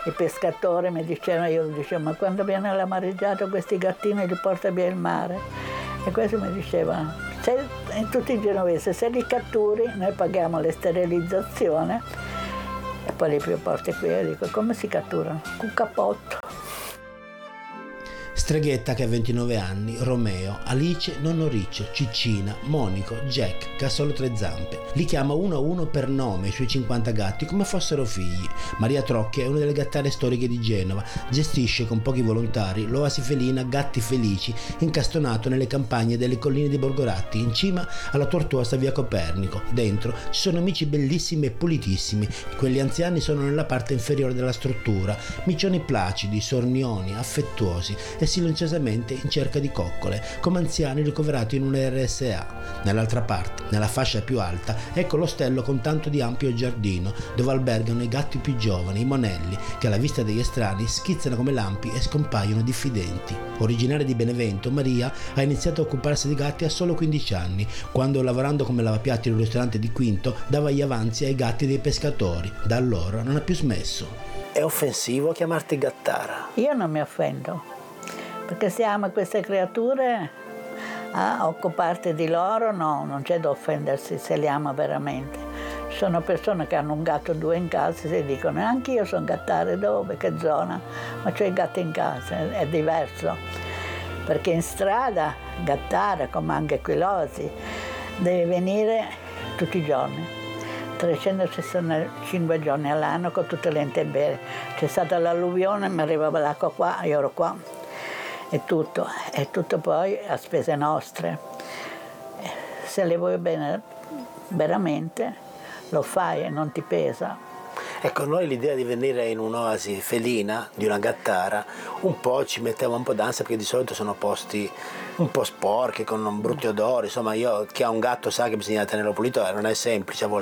i pescatori mi dicevano, io dicevo, ma quando viene la mareggiata questi gattini li porta via il mare? E questo mi diceva, in tutti i genovesi, se li catturi noi paghiamo la sterilizzazione e poi li porti qui. E dico, come si catturano? Con un cappotto. Streghetta che ha 29 anni, Romeo, Alice, Nonno Riccio, Ciccina, Monico, Jack, che ha solo 3 zampe. Li chiama uno a uno per nome i suoi 50 gatti come fossero figli. Maria Trocchi è una delle gattare storiche di Genova, gestisce con pochi volontari l'oasi felina Gatti Felici, incastonato nelle campagne delle colline di Borgoratti, in cima alla tortuosa via Copernico. Dentro ci sono amici bellissimi e pulitissimi, quelli anziani sono nella parte inferiore della struttura, miccioni placidi, sornioni, affettuosi e silenziosamente in cerca di coccole, come anziani ricoverati in un RSA. Nell'altra parte, nella fascia più alta, ecco l'ostello con tanto di ampio giardino, dove albergano i gatti più giovani, i monelli, che alla vista degli estranei schizzano come lampi e scompaiono diffidenti. Originaria di Benevento, Maria ha iniziato a occuparsi di gatti a solo 15 anni, quando, lavorando come lavapiatti in un ristorante di Quinto, dava gli avanzi ai gatti dei pescatori. Da allora non ha più smesso. È offensivo chiamarti gattara? Io non mi offendo, perché se ama queste creature, occuparti di loro, no, non c'è da offendersi se li ama veramente. Ci sono persone che hanno un gatto o 2 in casa e si dicono, anch'io sono gattare, dove, che zona? Ma c'ho i gatti in casa, è diverso. Perché in strada, gattare, come anche qui l'oasi, devi venire tutti i giorni. 365 giorni all'anno con tutte le intemperie. C'è stata l'alluvione, mi arrivava l'acqua qua, io ero qua. E tutto poi a spese nostre. Se le vuoi bene veramente, lo fai e non ti pesa. Ecco, noi l'idea di venire in un'oasi felina, di una gattara, un po' ci metteva un po' d'ansia, perché di solito sono posti un po' sporchi, con brutti odori. Insomma, chi ha un gatto sa che bisogna tenerlo pulito, non è semplice a volte.